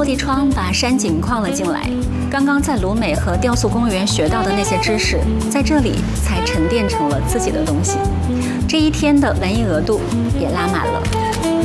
璃窗把山景框了进来，刚刚在鲁美和雕塑公园学到的那些知识，在这里才沉淀成了自己的东西。这一天的文艺额度也拉满了。